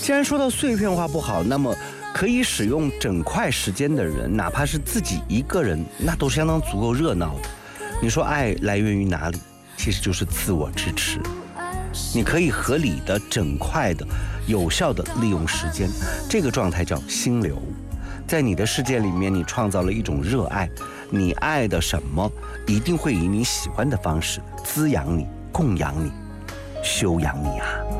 既然说到碎片化不好，那么可以使用整块时间的人，哪怕是自己一个人，那都是相当足够热闹的。你说爱来源于哪里？其实就是自我支持。你可以合理的、整块的、有效的利用时间，这个状态叫心流。在你的世界里面，你创造了一种热爱，你爱的什么，一定会以你喜欢的方式滋养你、供养你、修养你啊。